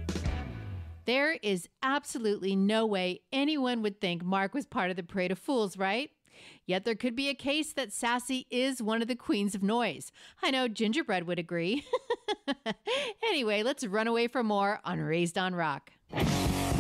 There is absolutely no way anyone would think Mark was part of the Parade of Fools, right? Yet there could be a case that Sassy is one of the queens of noise. I know Gingerbread would agree. Anyway, let's run away for more on Raised on Rock.